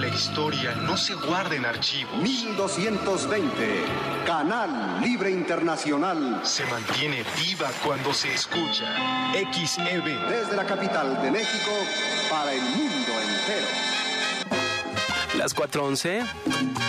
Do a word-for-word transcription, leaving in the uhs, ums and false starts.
historia no se guarda en archivos. mil doscientos veinte, Canal Libre Internacional. Se mantiene viva cuando se escucha. X E B. Desde la capital de México para el mundo entero. Las cuatro once.